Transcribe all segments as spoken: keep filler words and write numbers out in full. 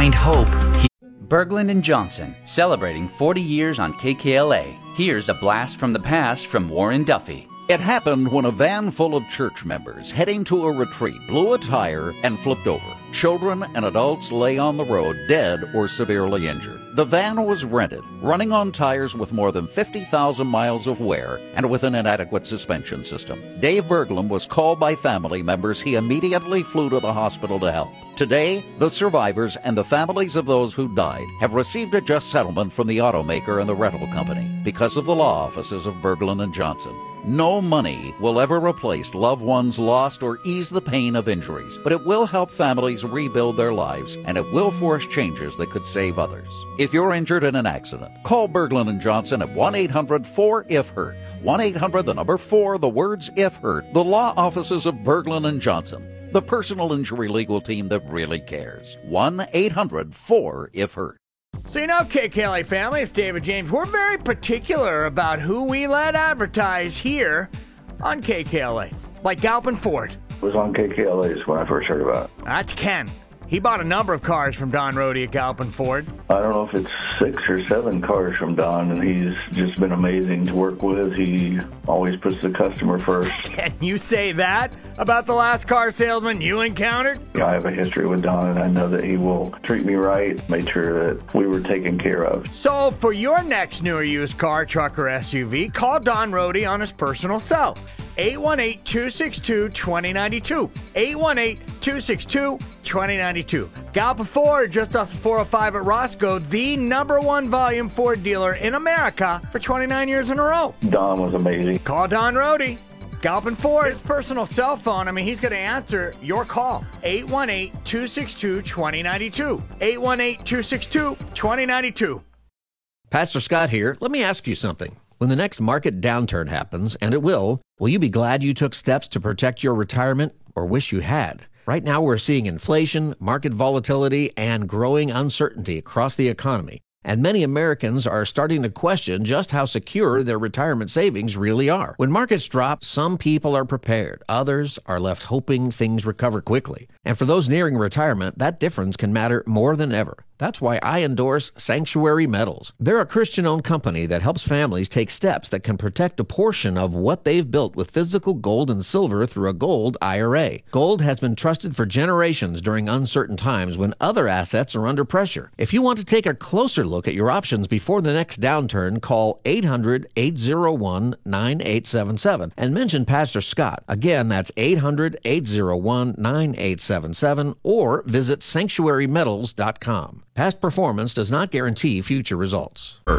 Find hope. He- Berglund and Johnson, celebrating forty years on K K L A. Here's a blast from the past from Warren Duffy. It happened when a van full of church members heading to a retreat blew a tire and flipped over. Children and adults lay on the road dead or severely injured. The van was rented, running on tires with more than fifty thousand miles of wear and with an inadequate suspension system. Dave Berglund was called by family members. He immediately flew to the hospital to help. Today, the survivors and the families of those who died have received a just settlement from the automaker and the rental company because of the law offices of Berglund and Johnson. No money will ever replace loved ones lost or ease the pain of injuries, but it will help families rebuild their lives, and it will force changes that could save others. If you're injured in an accident, call Berglund and Johnson at one eight hundred four I F hurt. one eight hundred, the number four, the words if hurt. The law offices of Berglund and Johnson. The personal injury legal team that really cares. one eight hundred four I F hurt. So you know, K K L A family, it's David James. We're very particular about who we let advertise here on K K L A. Like Galpin Ford. It was on K K L A's when I first heard about it. That's Ken. He bought a number of cars from Don Rohde at Galpin Ford. I don't know if it's six or seven cars from Don, and he's just been amazing to work with. He always puts the customer first. Can you say that about the last car salesman you encountered? I have a history with Don, and I know that he will treat me right, make sure that we were taken care of. So for your next new or used car, truck, or S U V, call Don Rohde on his personal cell. eight one eight, two six two, two zero nine two. eight one eight, two six two, two zero nine two. Galpin Ford, just off the four oh five at Roscoe, the number one volume Ford dealer in America for twenty-nine years in a row. Don was amazing. Call Don Rohde. Galpin Ford, his personal cell phone, I mean, he's going to answer your call. eight one eight, two six two, two zero nine two. eight one eight, two six two, two zero nine two. Pastor Scott here. Let me ask you something. When the next market downturn happens, and it will, will you be glad you took steps to protect your retirement or wish you had? Right now we're seeing inflation, market volatility, and growing uncertainty across the economy. And many Americans are starting to question just how secure their retirement savings really are. When markets drop, some people are prepared. Others are left hoping things recover quickly. And for those nearing retirement, that difference can matter more than ever. That's why I endorse Sanctuary Metals. They're a Christian-owned company that helps families take steps that can protect a portion of what they've built with physical gold and silver through a gold I R A. Gold has been trusted for generations during uncertain times when other assets are under pressure. If you want to take a closer look at your options before the next downturn, call eight hundred, eight oh one, nine eight seven seven and mention Pastor Scott. Again, that's eight hundred, eight oh one, nine eight seven seven or visit sanctuary metals dot com. Past performance does not guarantee future results. Ert.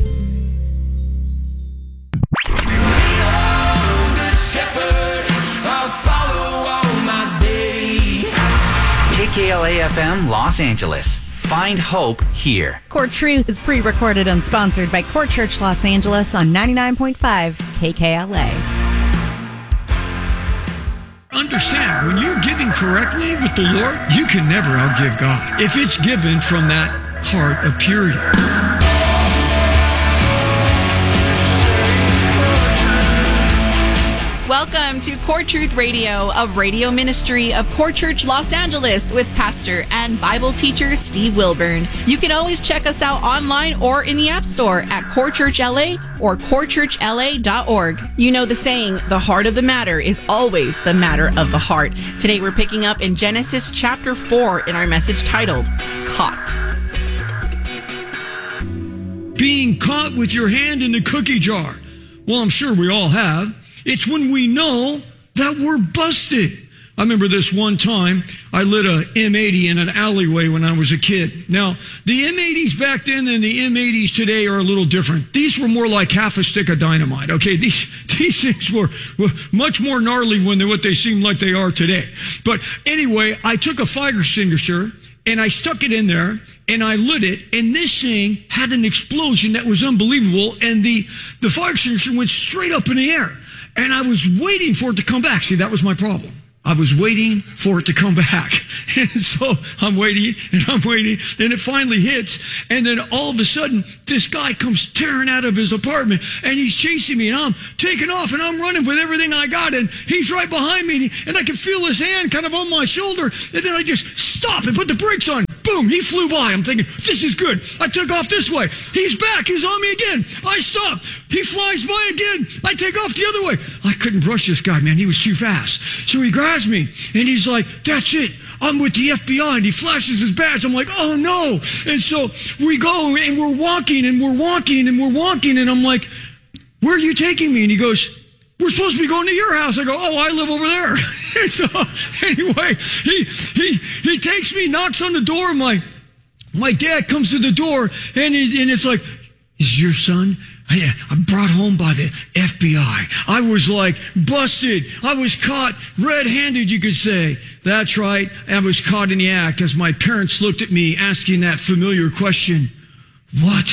K K L A F M Los Angeles. Find hope here. Core Truth is pre-recorded and sponsored by Core Church Los Angeles on ninety-nine point five K K L A. Understand, when you're giving correctly with the Lord, you can never outgive God if it's given from that heart of purity. Welcome to Core Truth Radio, a radio ministry of Core Church Los Angeles with pastor and Bible teacher Steve Wilburn. You can always check us out online or in the App Store at Core Church L A or core church L A dot org. You know the saying, the heart of the matter is always the matter of the heart. Today we're picking up in Genesis chapter four in our message titled, Caught. Being caught with your hand in the cookie jar. Well, I'm sure we all have. It's when we know that we're busted. I remember this one time, I lit a M eighty in an alleyway when I was a kid. Now, the M eighties back then and the M eighties today are a little different. These were more like half a stick of dynamite, okay? These these things were, were much more gnarly when they what they seem like they are today. But anyway, I took a fire extinguisher and I stuck it in there and I lit it, and this thing had an explosion that was unbelievable, and the, the fire extinguisher went straight up in the air. And I was waiting for it to come back. See, that was my problem. I was waiting for it to come back. And so I'm waiting and I'm waiting and it finally hits. And then all of a sudden, this guy comes tearing out of his apartment and he's chasing me and I'm taking off and I'm running with everything I got. And he's right behind me and I can feel his hand kind of on my shoulder. And then I just stop and put the brakes on. boom, he flew by. I'm thinking, this is good. I took off this way. He's back. He's on me again. I stop. He flies by again. I take off the other way. I couldn't brush this guy, man. He was too fast. So he grabs me, and he's like, that's it. I'm with the F B I, and he flashes his badge. I'm like, oh, no. And so we go, and we're walking, and we're walking, and we're walking, and I'm like, where are you taking me? And he goes, we're supposed to be going to your house. I go, oh, I live over there. And so anyway, he he he takes me, knocks on the door. My my dad comes to the door, and, he, and it's like, is your son? I, I'm brought home by the F B I. I was like busted. I was caught red-handed, you could say. That's right. I was caught in the act as my parents looked at me asking that familiar question, what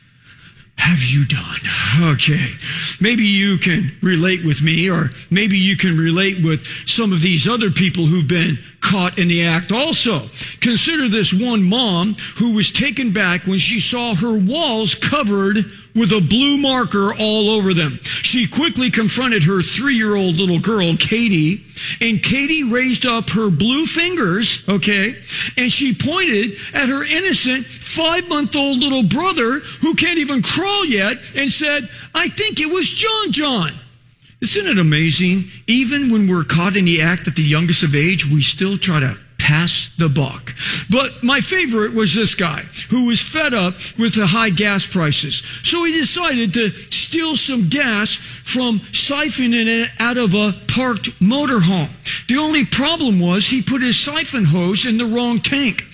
have you done? Okay. Maybe you can relate with me, or maybe you can relate with some of these other people who've been caught in the act also. Consider this one mom who was taken back when she saw her walls covered with a blue marker all over them. She quickly confronted her three-year-old little girl, Katie, and Katie raised up her blue fingers, okay, and she pointed at her innocent five-month-old little brother who can't even crawl yet and said, I think it was John John. Isn't it amazing? Even when we're caught in the act at the youngest of age, we still try to pass the buck. But my favorite was this guy who was fed up with the high gas prices. So he decided to steal some gas from siphoning it out of a parked motorhome. The only problem was he put his siphon hose in the wrong tank.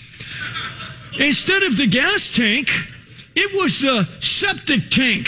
Instead of the gas tank, it was the septic tank,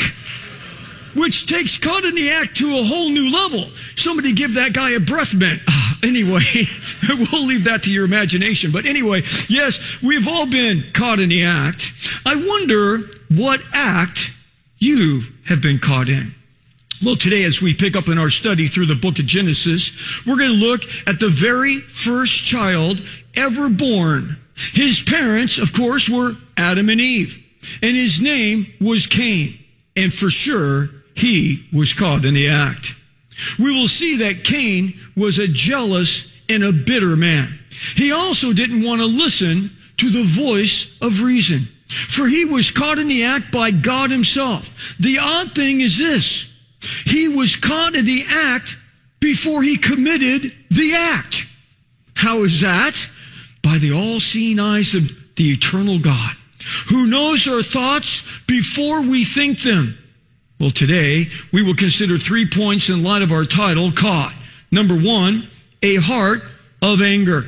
which takes caught in the act to a whole new level. Somebody give that guy a breath mint. Anyway, we'll leave that to your imagination. But anyway, yes, we've all been caught in the act. I wonder what act you have been caught in. Well, today as we pick up in our study through the book of Genesis, we're going to look at the very first child ever born. His parents, of course, were Adam and Eve, and his name was Cain. And for sure, he was caught in the act. We will see that Cain was a jealous and a bitter man. He also didn't want to listen to the voice of reason, for he was caught in the act by God himself. The odd thing is this: he was caught in the act before he committed the act. How is that? By the all-seeing eyes of the eternal God, who knows our thoughts before we think them. Well, today, we will consider three points in light of our title, Caught. Number one, a heart of anger.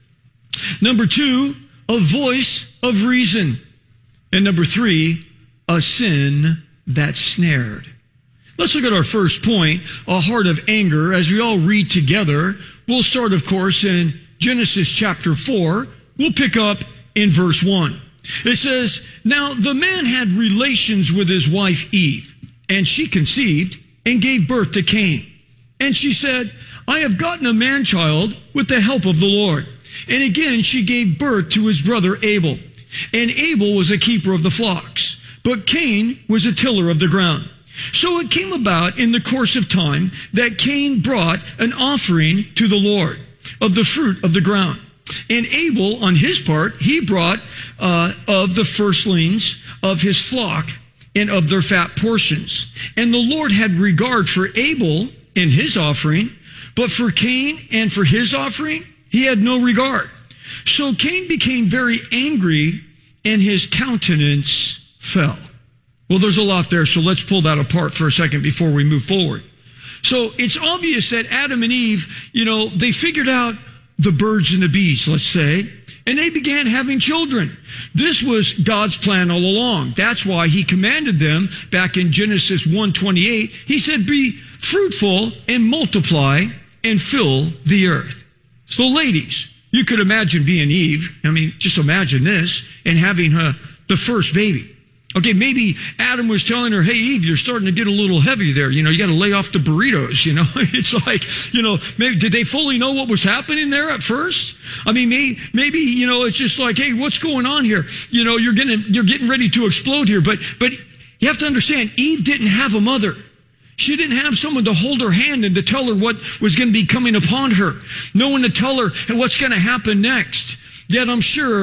Number two, a voice of reason. And number three, a sin that snared. Let's look at our first point, a heart of anger, as we all read together. We'll start, of course, in Genesis chapter four. We'll pick up in verse one. It says, now the man had relations with his wife Eve, and she conceived and gave birth to Cain. And she said, I have gotten a man-child with the help of the Lord. And again she gave birth to his brother Abel. And Abel was a keeper of the flocks, but Cain was a tiller of the ground. So it came about in the course of time that Cain brought an offering to the Lord of the fruit of the ground. And Abel, on his part, he brought uh, of the firstlings of his flock and of their fat portions. And the Lord had regard for Abel and his offering, but for Cain and for his offering, he had no regard. So Cain became very angry, and his countenance fell. Well, there's a lot there, so let's pull that apart for a second before we move forward. So it's obvious that Adam and Eve, you know, they figured out the birds and the bees, let's say, and they began having children. This was God's plan all along. That's why he commanded them back in Genesis one twenty-eight. He said, be fruitful and multiply and fill the earth. So ladies, you could imagine being Eve. I mean, just imagine this, and having her, the first baby. Okay, maybe Adam was telling her, hey, Eve, you're starting to get a little heavy there. You know, you got to lay off the burritos, you know. It's like, you know, maybe, did they fully know what was happening there at first? I mean, maybe, maybe, you know, it's just like, hey, what's going on here? You know, you're getting, you're getting ready to explode here. But, but you have to understand, Eve didn't have a mother. She didn't have someone to hold her hand and to tell her what was going to be coming upon her. No one to tell her what's going to happen next. Yet I'm sure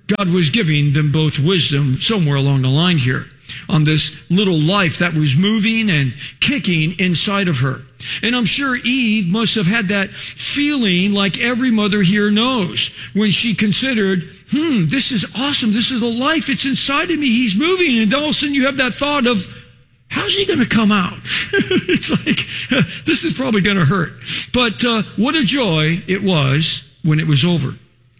God was giving them both wisdom somewhere along the line here on this little life that was moving and kicking inside of her. And I'm sure Eve must have had that feeling like every mother here knows when she considered, hmm, this is awesome. This is a life. It's inside of me. He's moving. And all of a sudden you have that thought of, how's he going to come out? It's like, this is probably going to hurt. But uh, what a joy it was when it was over,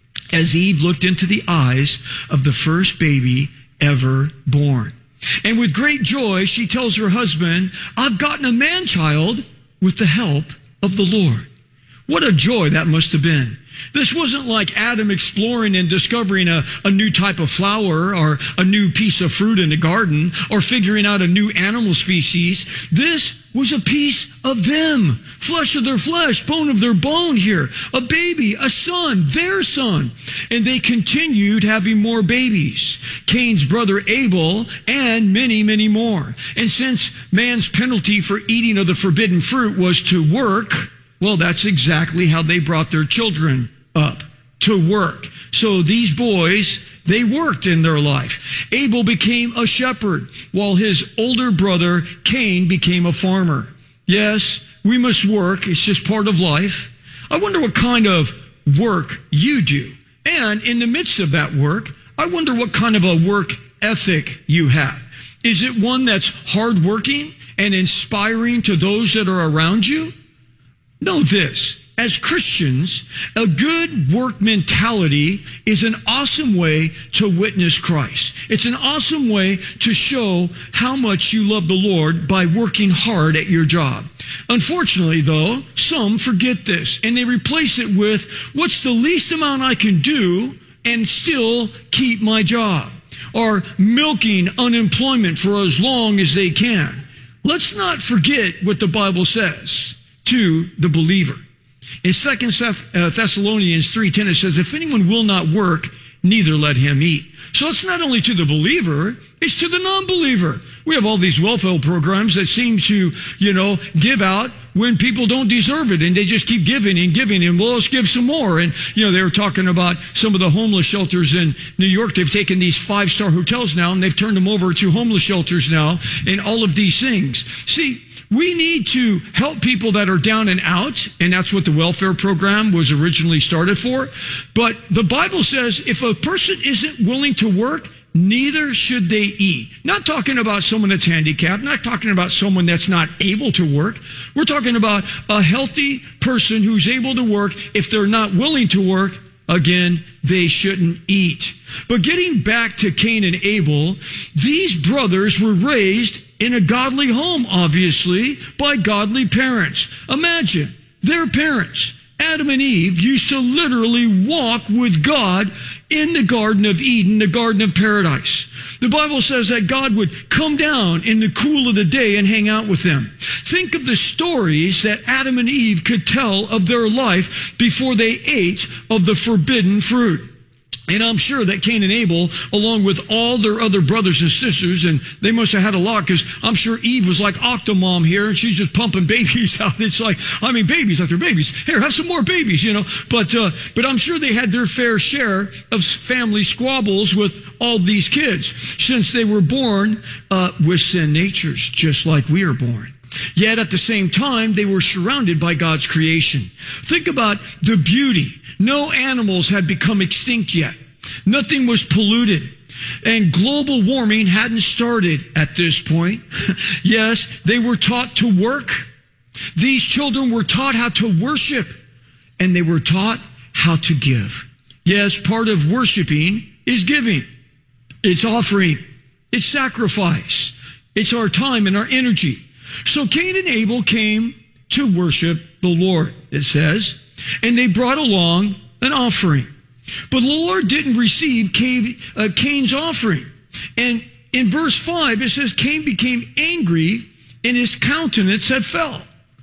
as Eve looked into the eyes of the first baby ever born. And with great joy, she tells her husband, I've gotten a man-child with the help of the Lord. What a joy that must have been. This wasn't like Adam exploring and discovering a, a new type of flower or a new piece of fruit in the garden or figuring out a new animal species. This was a piece of them, flesh of their flesh, bone of their bone here, a baby, a son, their son. And they continued having more babies, Cain's brother Abel, and many, many more. And since man's penalty for eating of the forbidden fruit was to work, well, that's exactly how they brought their children up, to work. So these boys, they worked in their life. Abel became a shepherd, while his older brother, Cain, became a farmer. Yes, we must work. It's just part of life. I wonder what kind of work you do. And in the midst of that work, I wonder what kind of a work ethic you have. Is it one that's hardworking and inspiring to those that are around you? Know this, as Christians, a good work mentality is an awesome way to witness Christ. It's an awesome way to show how much you love the Lord by working hard at your job. Unfortunately, though, some forget this and they replace it with, what's the least amount I can do and still keep my job? Or milking unemployment for as long as they can. Let's not forget what the Bible says to the believer. In Second Thessalonians three ten, it says, if anyone will not work, neither let him eat. So it's not only to the believer, it's to the non-believer. We have all these welfare programs that seem to, you know, give out when people don't deserve it, and they just keep giving and giving, and well, let's give some more. And, you know, they were talking about some of the homeless shelters in New York. They've taken these five-star hotels now, and they've turned them over to homeless shelters now, and all of these things. See, we need to help people that are down and out, and that's what the welfare program was originally started for. But the Bible says if a person isn't willing to work, neither should they eat. Not talking about someone that's handicapped, not talking about someone that's not able to work. We're talking about a healthy person who's able to work. If they're not willing to work, again, they shouldn't eat. But getting back to Cain and Abel, these brothers were raised in a godly home, obviously, by godly parents. Imagine, their parents, Adam and Eve, used to literally walk with God in the Garden of Eden, the Garden of Paradise. The Bible says that God would come down in the cool of the day and hang out with them. Think of the stories that Adam and Eve could tell of their life before they ate of the forbidden fruit. And I'm sure that Cain and Abel, along with all their other brothers and sisters, and they must have had a lot, because I'm sure Eve was like Octomom here, and she's just pumping babies out. It's like, I mean, babies like they're babies. Here, have some more babies, you know. But uh, but I'm sure they had their fair share of family squabbles with all these kids, since they were born uh, with sin natures, just like we are born. Yet at the same time, they were surrounded by God's creation. Think about the beauty. No animals had become extinct yet. Nothing was polluted. And global warming hadn't started at this point. Yes, they were taught to work. These children were taught how to worship. And they were taught how to give. Yes, part of worshiping is giving. It's offering. It's sacrifice. It's our time and our energy. So Cain and Abel came to worship the Lord, it says, and they brought along an offering. But the Lord didn't receive Cain's offering. And in verse five, it says, Cain became angry and his countenance had fell.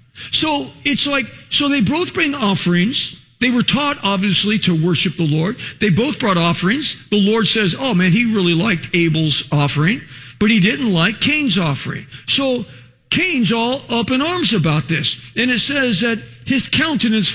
So it's like, so they both bring offerings. They were taught, obviously, to worship the Lord. They both brought offerings. The Lord says, oh man, he really liked Abel's offering, but he didn't like Cain's offering. So Cain's all up in arms about this. And it says that his countenance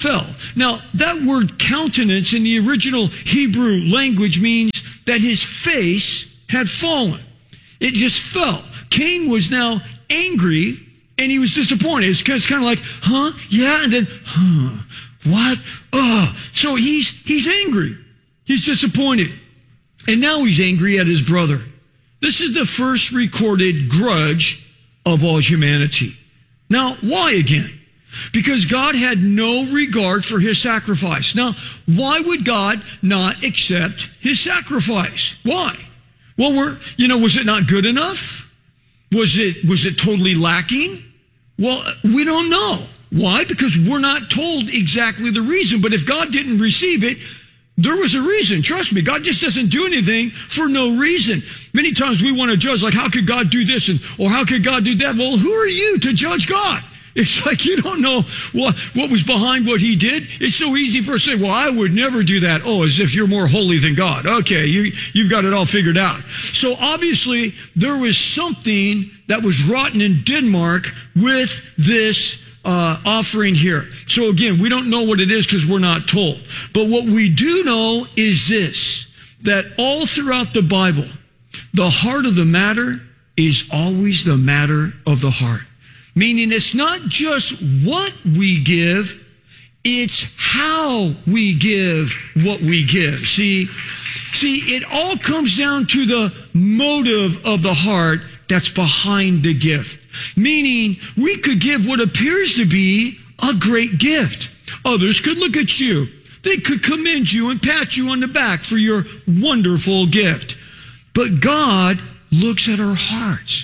fell. Now, that word countenance in the original Hebrew language means that his face had fallen. It just fell. Cain was now angry and he was disappointed. It's kind of like, huh? Yeah. And then, huh? What? Oh. So he's, he's angry. He's disappointed. And now he's angry at his brother. This is the first recorded grudge of all humanity. Now, why again? Because God had no regard for his sacrifice. Now, why would God not accept his sacrifice? Why? Well, we're, you know, was it not good enough? Was it, was it totally lacking? Well, we don't know. Why? Because we're not told exactly the reason. But if God didn't receive it, there was a reason. Trust me, God just doesn't do anything for no reason. Many times we want to judge, like, how could God do this? And, or how could God do that? Well, who are you to judge God? It's like you don't know what, what was behind what he did. It's so easy for us to say, well, I would never do that. Oh, as if you're more holy than God. Okay, you, you've got it all figured out. So obviously, there was something that was rotten in Denmark with this uh, offering here. So again, we don't know what it is because we're not told. But what we do know is this, that all throughout the Bible, the heart of the matter is always the matter of the heart. Meaning it's not just what we give, it's how we give what we give. See, see, it all comes down to the motive of the heart that's behind the gift. Meaning we could give what appears to be a great gift. Others could look at you. They could commend you and pat you on the back for your wonderful gift. But God looks at our hearts.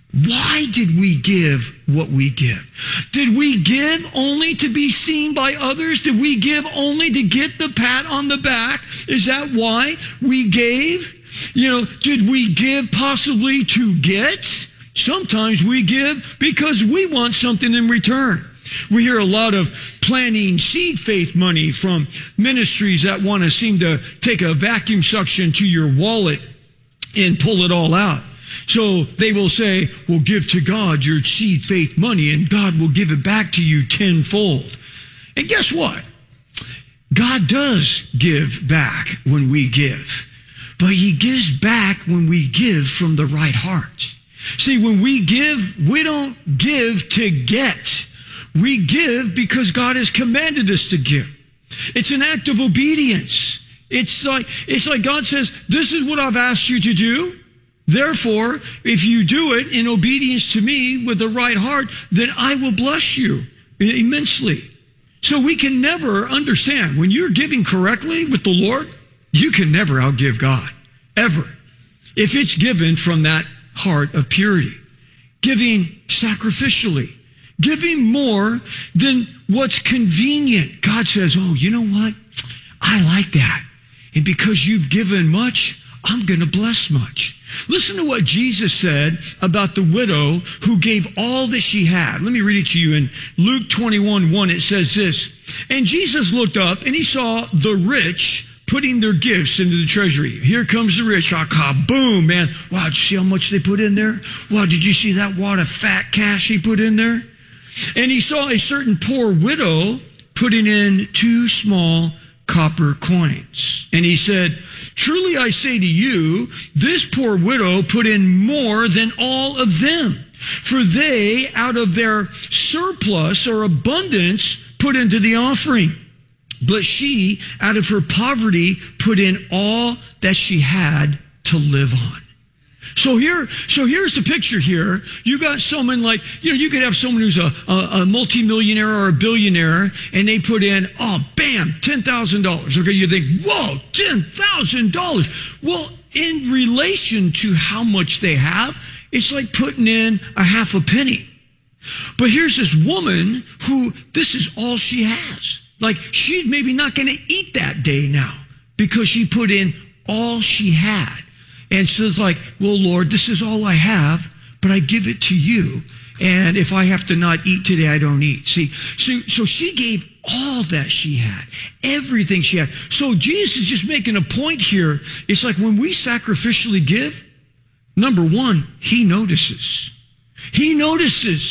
Why did we give what we give? Did we give only to be seen by others? Did we give only to get the pat on the back? Is that why we gave? You know, did we give possibly to get? Sometimes we give because we want something in return. We hear a lot of planting seed faith money from ministries that want to seem to take a vacuum suction to your wallet and pull it all out. So they will say, well, give to God your seed faith money and God will give it back to you tenfold. And guess what? God does give back when we give, but he gives back when we give from the right heart. See, when we give, we don't give to get. We give because God has commanded us to give. It's an act of obedience. It's like, it's like God says, this is what I've asked you to do. Therefore, if you do it in obedience to me with the right heart, then I will bless you immensely. So we can never understand. When you're giving correctly with the Lord, you can never outgive God, ever. If it's given from that heart of purity, giving sacrificially, giving more than what's convenient. God says, oh, you know what? I like that. And because you've given much, I'm going to bless much. Listen to what Jesus said about the widow who gave all that she had. Let me read it to you in Luke twenty-one one. It says this, and Jesus looked up and he saw the rich putting their gifts into the treasury. Here comes the rich. Boom, man. Wow, did you see how much they put in there? Wow, did you see that wad of fat cash he put in there? And he saw a certain poor widow putting in two small copper coins. And he said, truly I say to you, this poor widow put in more than all of them. For they, out of their surplus or abundance, put into the offering. But she, out of her poverty, put in all that she had to live on. So here, so here's the picture here. You got someone like, you know, you could have someone who's a, a, a multimillionaire or a billionaire, and they put in, oh, bam, ten thousand dollars. Okay, you think, whoa, ten thousand dollars. Well, in relation to how much they have, it's like putting in a half a penny. But here's this woman who, this is all she has. Like, she's maybe not going to eat that day now because she put in all she had. And so it's like, well, Lord, this is all I have, but I give it to you. And if I have to not eat today, I don't eat. See, so, so she gave all that she had, everything she had. So Jesus is just making a point here. It's like when we sacrificially give, number one, he notices. He notices.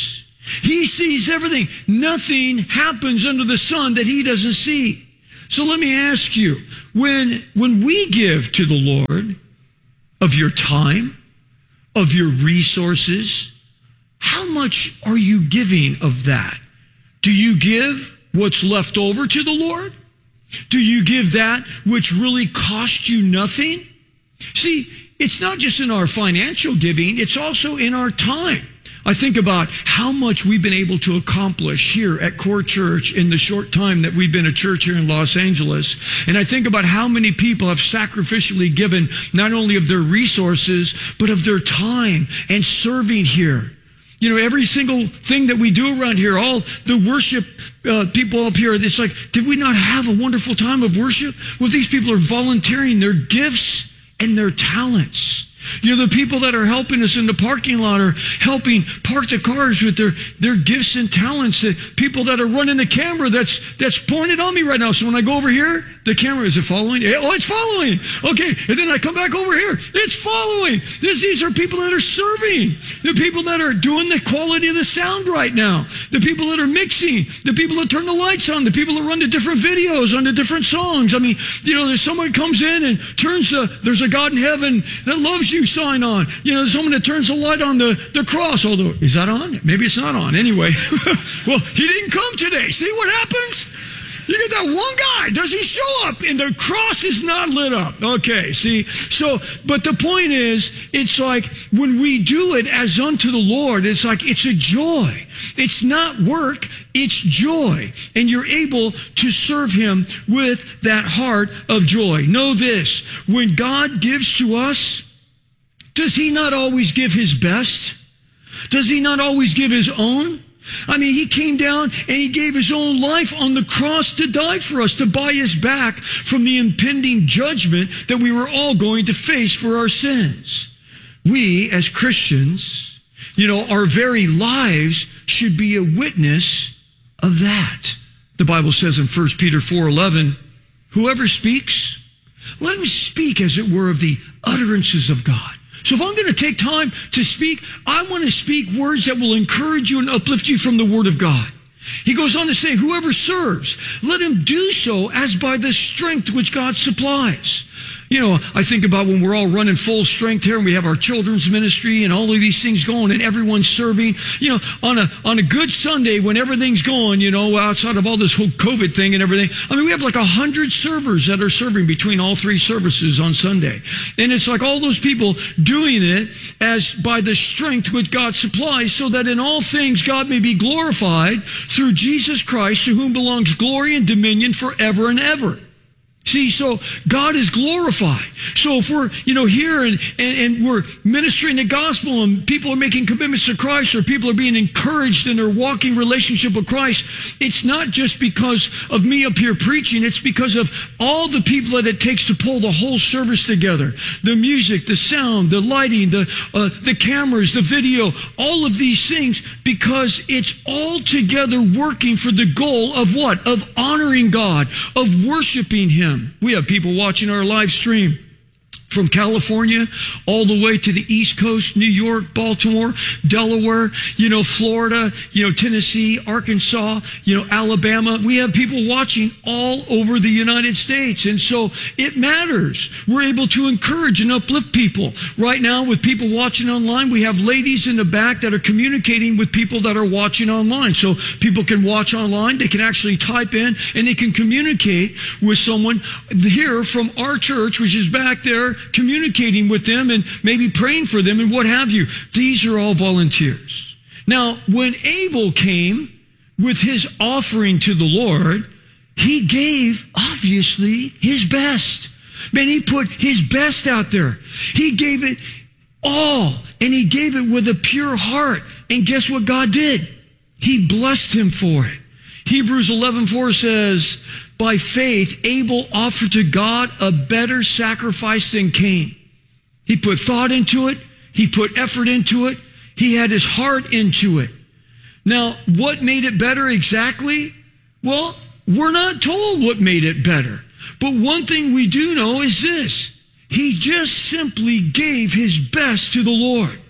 He sees everything. Nothing happens under the sun that he doesn't see. So let me ask you, when, when we give to the Lord of your time, of your resources, how much are you giving of that? Do you give what's left over to the Lord? Do you give that which really cost you nothing? See, it's not just in our financial giving, it's also in our time. I think about how much we've been able to accomplish here at Core Church in the short time that we've been a church here in Los Angeles. And I think about how many people have sacrificially given not only of their resources, but of their time and serving here. You know, every single thing that we do around here, all the worship uh, people up here, it's like, did we not have a wonderful time of worship? Well, these people are volunteering their gifts and their talents. You know, the people that are helping us in the parking lot are helping park the cars with their, their gifts and talents. The people that are running the camera that's that's pointed on me right now. So when I go over here, the camera, is it following? Oh, it's following. Okay. And then I come back over here. It's following. This, these are people that are serving. The people that are doing the quality of the sound right now. The people that are mixing. The people that turn the lights on. The people that run the different videos on the different songs. I mean, you know, there's someone comes in and turns the, there's a God in heaven that loves you sign on. You know, someone that turns the light on the, the cross. Although, is that on? Maybe it's not on. Anyway, well, he didn't come today. See what happens? You get that one guy, doesn't show up, and the cross is not lit up. Okay, see? So, but the point is, it's like when we do it as unto the Lord, it's like it's a joy. It's not work, it's joy. And you're able to serve him with that heart of joy. Know this, when God gives to us, does he not always give his best? Does he not always give his own? I mean, he came down and he gave his own life on the cross to die for us, to buy us back from the impending judgment that we were all going to face for our sins. We, as Christians, you know, our very lives should be a witness of that. The Bible says in First Peter four eleven, whoever speaks, let him speak as it were of the utterances of God. So if I'm going to take time to speak, I want to speak words that will encourage you and uplift you from the Word of God. He goes on to say, whoever serves, let him do so as by the strength which God supplies. You know, I think about when we're all running full strength here and we have our children's ministry and all of these things going and everyone's serving. You know, on a on a good Sunday when everything's going, you know, outside of all this whole COVID thing and everything. I mean, we have like a hundred servers that are serving between all three services on Sunday. And it's like all those people doing it as by the strength which God supplies, so that in all things God may be glorified through Jesus Christ, to whom belongs glory and dominion forever and ever. See, so God is glorified. So if we're, you know, here and, and, and we're ministering the gospel and people are making commitments to Christ, or people are being encouraged in their walking relationship with Christ, it's not just because of me up here preaching. It's because of all the people that it takes to pull the whole service together. The music, the sound, the lighting, the, uh, the cameras, the video, all of these things, because it's all together working for the goal of what? Of honoring God, of worshiping him. We have people watching our live stream from California all the way to the East Coast, New York, Baltimore, Delaware, you know, Florida, you know, Tennessee, Arkansas, you know, Alabama. We have people watching all over the United States. And so it matters. We're able to encourage and uplift people. Right now, with people watching online, we have ladies in the back that are communicating with people that are watching online. So people can watch online, they can actually type in, and they can communicate with someone here from our church, which is back there, communicating with them and maybe praying for them and what have you. These are all volunteers. Now, when Abel came with his offering to the Lord, he gave, obviously, his best. Man, he put his best out there. He gave it all, and he gave it with a pure heart. And guess what God did? He blessed him for it. Hebrews eleven four says, by faith, Abel offered to God a better sacrifice than Cain. He put thought into it. He put effort into it. He had his heart into it. Now, what made it better exactly? Well, we're not told what made it better. But one thing we do know is this. He just simply gave his best to the Lord.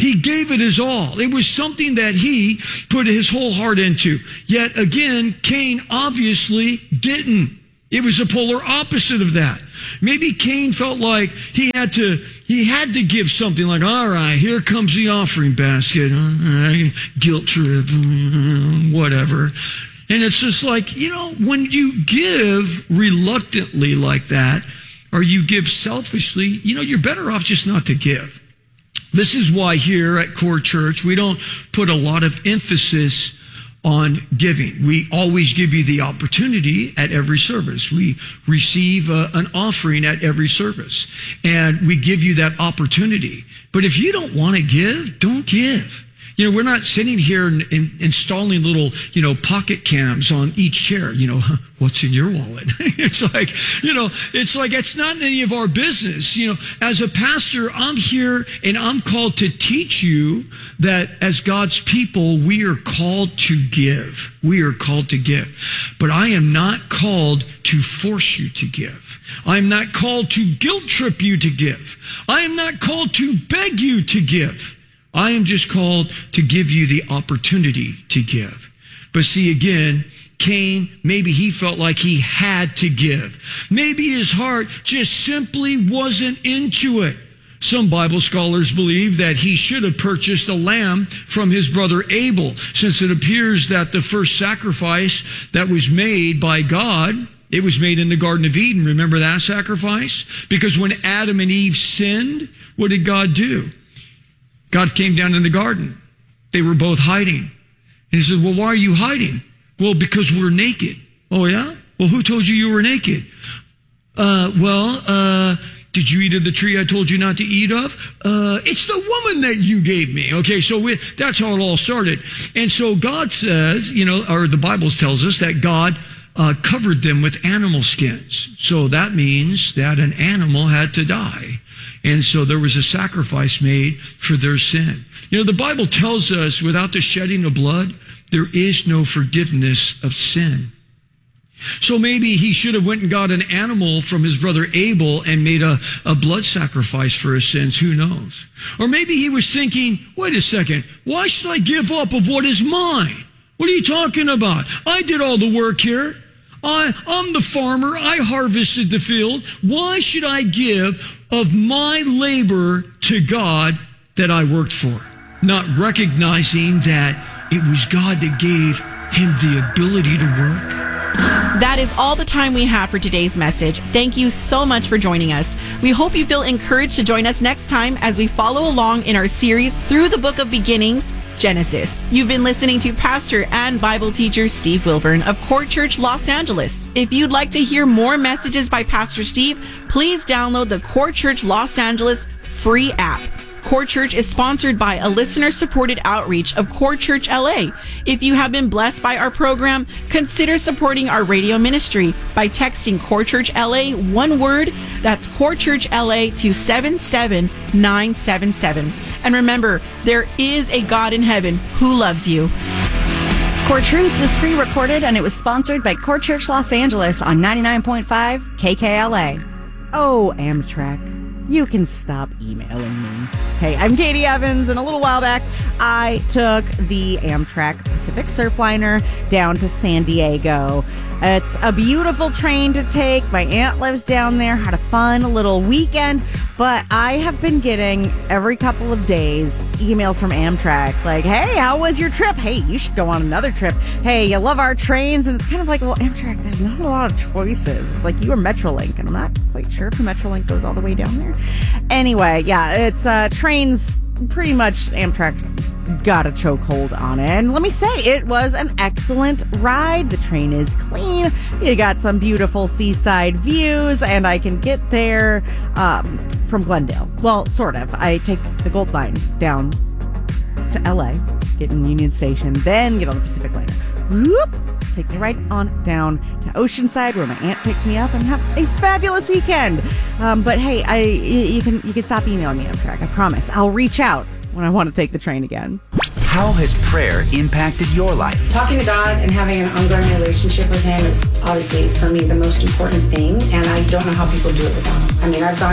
He gave it his all. It was something that he put his whole heart into. Yet again, Cain obviously didn't. It was a polar opposite of that. Maybe Cain felt like he had to he had to give something, like, all right, here comes the offering basket, uh, guilt trip, whatever. And it's just like, you know, when you give reluctantly like that, or you give selfishly, you know, you're better off just not to give. This is why here at Core Church, we don't put a lot of emphasis on giving. We always give you the opportunity at every service. We receive uh, an offering at every service, and we give you that opportunity. But if you don't want to give, don't give. You know, we're not sitting here and, and installing little, you know, pocket cams on each chair. You know, what's in your wallet? It's like, you know, it's like, it's not any of our business. You know, as a pastor, I'm here and I'm called to teach you that as God's people, we are called to give. We are called to give. But I am not called to force you to give. I am not called to guilt trip you to give. I am not called to beg you to give. I am just called to give you the opportunity to give. But see, again, Cain, maybe he felt like he had to give. Maybe his heart just simply wasn't into it. Some Bible scholars believe that he should have purchased a lamb from his brother Abel, since it appears that the first sacrifice that was made by God, it was made in the Garden of Eden. Remember that sacrifice? Because when Adam and Eve sinned, what did God do? God came down in the garden. They were both hiding. And he said, well, why are you hiding? Well, because we're naked. Oh, yeah? Well, who told you you were naked? Uh, well, uh, did you eat of the tree I told you not to eat of? Uh, it's the woman that you gave me. Okay, so we, that's how it all started. And so God says, you know, or the Bible tells us that God uh, covered them with animal skins. So that means that an animal had to die. And so there was a sacrifice made for their sin. You know, the Bible tells us without the shedding of blood, there is no forgiveness of sin. So maybe he should have went and got an animal from his brother Abel and made a, a blood sacrifice for his sins. Who knows? Or maybe he was thinking, wait a second, why should I give up of what is mine? What are you talking about? I did all the work here. I, I'm the farmer. I harvested the field. Why should I give of my labor to God that I worked for? Not recognizing that it was God that gave him the ability to work. That is all the time we have for today's message. Thank you so much for joining us. We hope you feel encouraged to join us next time as we follow along in our series through the book of beginnings, Genesis. You've been listening to pastor and Bible teacher Steve Wilburn of Core Church Los Angeles. If you'd like to hear more messages by Pastor Steve, please download the Core Church Los Angeles free app. Core Church is sponsored by a listener-supported outreach of Core Church L A. If you have been blessed by our program, consider supporting our radio ministry by texting Core Church L A one word. That's Core Church L A to seven seven nine seven seven. And remember, there is a God in heaven who loves you. Core Truth was pre-recorded and it was sponsored by Core Church Los Angeles on ninety-nine point five K K L A. Oh, Amtrak, you can stop emailing me. Hey, I'm Katie Evans, and a little while back, I took the Amtrak Pacific Surfliner down to San Diego. It's a beautiful train to take. My aunt lives down there. Had a fun little weekend, but I have been getting every couple of days emails from Amtrak like, hey, how was your trip? Hey, you should go on another trip. Hey, you love our trains? And it's kind of like, well, Amtrak, there's not a lot of choices. It's like you are Metrolink, and I'm not quite sure if Metrolink goes all the way down there. Anyway, yeah, it's uh, trains, pretty much Amtrak's got a chokehold on it. And let me say, it was an excellent ride. The train is clean. You got some beautiful seaside views, and I can get there um, from Glendale. Well, sort of. I take the Gold Line down to L A, get in Union Station, then get on the Pacific Liner. Whoop! Take me right on down to Oceanside, where my aunt picks me up, and have a fabulous weekend. Um, but hey, I you can you can stop emailing me, Amtrak. I promise. I'll reach out when I want to take the train again. How has prayer impacted your life? Talking to God and having an ongoing relationship with Him is obviously, for me, the most important thing, and I don't know how people do it without Him. I mean, I've gone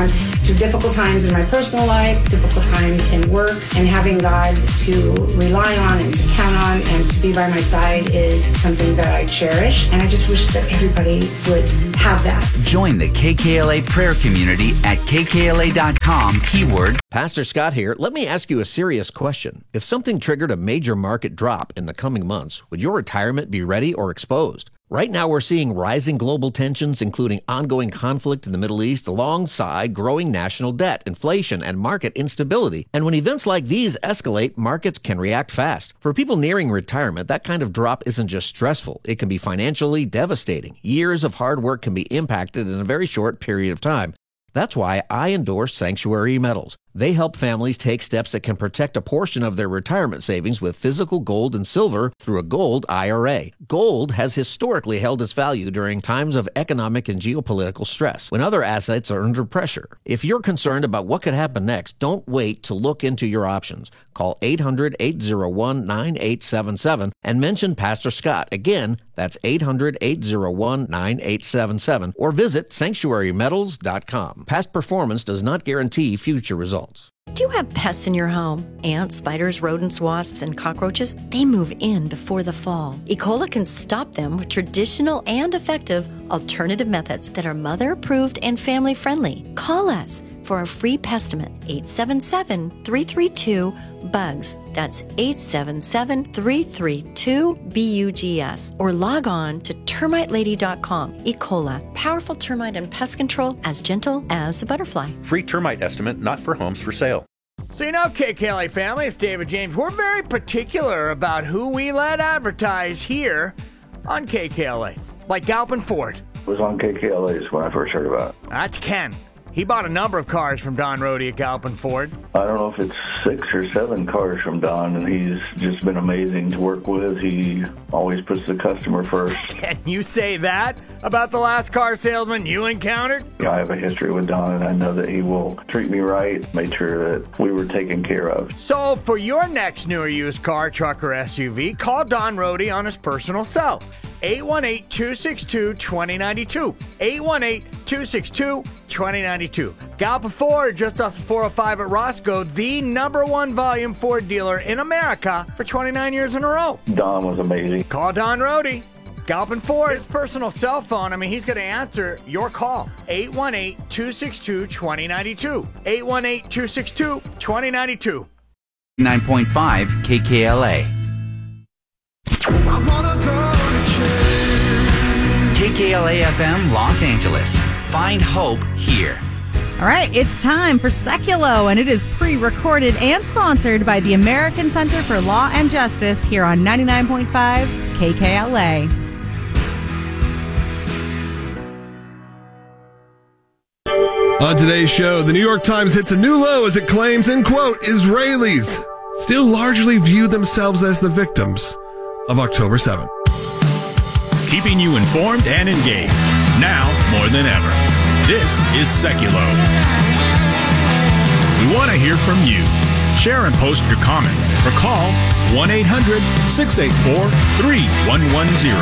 through difficult times in my personal life, difficult times in work, and having God to rely on and to count on and to be by my side is something that I cherish. And I just wish that everybody would have that. Join the K K L A prayer community at K K L A dot com, keyword. Pastor Scott here. Let me ask you a serious question. If something triggered a major market drop in the coming months, would your retirement be ready or exposed? Right now, we're seeing rising global tensions, including ongoing conflict in the Middle East, alongside growing national debt, inflation, and market instability. And when events like these escalate, markets can react fast. For people nearing retirement, that kind of drop isn't just stressful. It can be financially devastating. Years of hard work can be impacted in a very short period of time. That's why I endorse Sanctuary Metals. They help families take steps that can protect a portion of their retirement savings with physical gold and silver through a gold I R A. Gold has historically held its value during times of economic and geopolitical stress, when other assets are under pressure. If you're concerned about what could happen next, don't wait to look into your options. Call eight hundred, eight oh one, nine eight seven seven and mention Pastor Scott. Again, that's eight hundred, eight oh one, nine eight seven seven, or visit sanctuary metals dot com. Past performance does not guarantee future results. Do you have pests in your home? Ants, spiders, rodents, wasps, and cockroaches? They move in before the fall. E. coli can stop them with traditional and effective alternative methods that are mother-approved and family-friendly. Call us for a free pestimate, eight seven seven, three three two, B U G S. That's eight seven seven, three three two, B U G S. Or log on to termite lady dot com. E. coli, powerful termite and pest control as gentle as a butterfly. Free termite estimate not for homes for sale. So you know, K K L A family, it's David James. We're very particular about who we let advertise here on K K L A. Like Galpin Ford. It was on K K L A's when I first heard about it. That's Ken. He bought a number of cars from Don Rohde at Galpin Ford. I don't know if it's six or seven cars from Don, and he's just been amazing to work with. He always puts the customer first. Can you say that about the last car salesman you encountered? I have a history with Don, and I know that he will treat me right, make sure that we were taken care of. So for your next new or used car, truck, or S U V, call Don Rohde on his personal cell. eight one eight, two six two, two zero nine two. eight one eight, two six two, two zero nine two. Galpin Ford, just off the four oh five at Roscoe, the number one volume Ford dealer in America for twenty-nine years in a row. Don was amazing. Call Don Rohde. Galpin Ford, his personal cell phone. I mean, he's going to answer your call. eight one eight, two six two, two zero nine two. eight one eight, two six two, two zero nine two. nine point five K K L A. K K L A F M Los Angeles. Find hope here. All right, it's time for Seculo, and it is pre-recorded and sponsored by the American Center for Law and Justice here on ninety-nine point five K K L A. On today's show, the New York Times hits a new low as it claims, in quote, Israelis still largely view themselves as the victims of October seventh. Keeping you informed and engaged, now more than ever. This is Seculo. We want to hear from you. Share and post your comments or call one eight hundred, six eight four, three one one zero.